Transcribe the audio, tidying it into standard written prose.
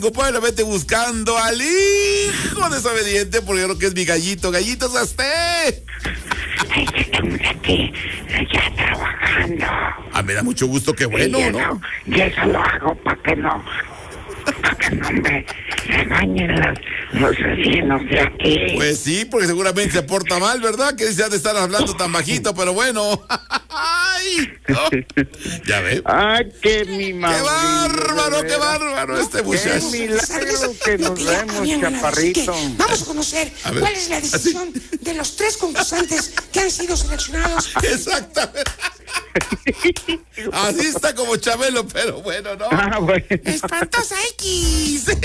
Pueblo, vete buscando al hijo desobediente, porque yo creo que es mi gallito. Gallito Sasté. Aquí, ya trabajando. Ah, me da mucho gusto, qué bueno, ¿no? Y eso lo hago para que no me regañen los vecinos de aquí. Pues sí, porque seguramente se porta mal, ¿verdad? Que dice de estar hablando tan bajito, pero bueno. ¡Ay! ¿No? Ya ve. ¡Ay, qué mi madre! ¡Qué bárbaro este muchacho! ¡Qué milagro que nos vemos, chaparrito! Vamos a conocer cuál es la decisión de los 3 concursantes que han sido seleccionados. Exactamente. Así está como Chabelo, pero bueno, ¿no? Ah, bueno. Espantosa X.